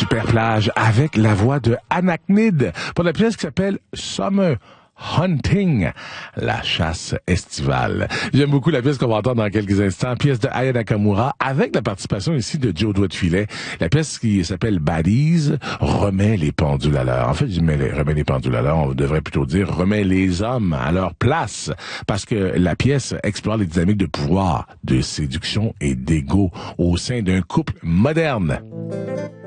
super plage avec la voix de Anaknid pour la pièce qui s'appelle Summer Hunting, la chasse estivale. J'aime beaucoup la pièce qu'on va entendre dans quelques instants, pièce de Aya Nakamura, avec la participation ici de Joe Doigt de Filet. La pièce qui s'appelle Baddies remet les pendules à l'heure. En fait, je remet les pendules à l'heure, on devrait plutôt dire remet les hommes à leur place, parce que la pièce explore les dynamiques de pouvoir, de séduction et d'ego au sein d'un couple moderne.